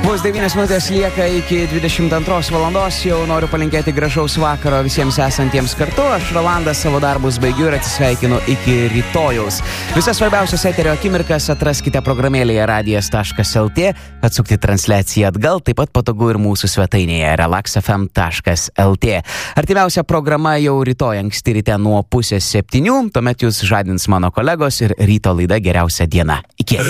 Vos 9 minutės lieka iki 22 valandos, jau noriu palinkėti gražaus vakaro visiems esantiems kartu. Aš, Rolandas, savo darbus baigiu ir atsisveikinu iki rytojaus. Visas svarbiausias eterio akimirkas atraskite programėlėje radijas.lt, atsukti transliaciją atgal, taip pat patogu ir mūsų svetainėje relaxfm.lt. Artimiausia programa jau rytoj anksti ryte nuo 6:30, tuomet jūs žadins mano kolegos ir ryto laida Geriausia diena. Iki.